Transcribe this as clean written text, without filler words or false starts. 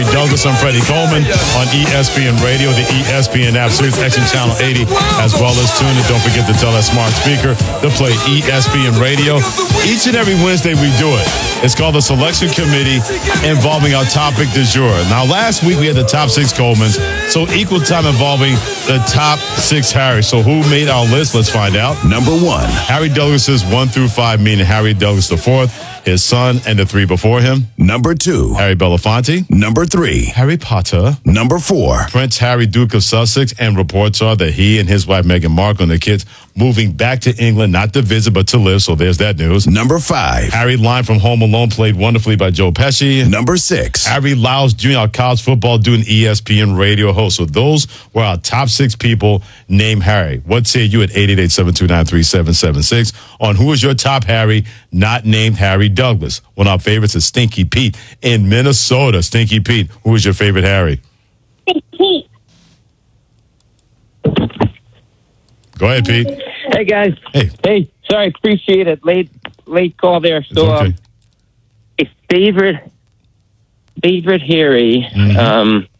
Douglas, I'm Freddie Coleman on ESPN Radio, the ESPN app, Sirius XM Channel 80, as well as tune in. Don't forget to tell that smart speaker to play ESPN Radio. Each and every Wednesday we do it. It's called the Selection Committee, involving our topic du jour. Now, last week we had the top 6 Colemans, so equal time involving the top 6 Harrys. So who made our list? Let's find out. Number 1. Harry Douglas's 1 through 5, meaning Harry Douglas IV, his son, and the 3 before him. Number 2. Harry Belafonte. Number 3. Harry Potter. Number 4. Prince Harry, Duke of Sussex, and reports are that he and his wife Meghan Markle and the kids moving back to England, not to visit, but to live. So there's that news. Number 5. Harry Lime from Home Alone, played wonderfully by Joe Pesci. Number 6. Harry Lyles Jr., our college football doing ESPN radio host. So those were our top 6 people named Harry. What say you at 888-729-3776 on who is your top Harry not named Harry Douglas? One of our favorites is Stinky Pete in Minnesota. Stinky Pete, who is your favorite Harry? Pete. Go ahead, Pete. Hey, guys. Hey. Sorry, appreciate it. Late call there. So, okay. favorite Harry. Mm-hmm.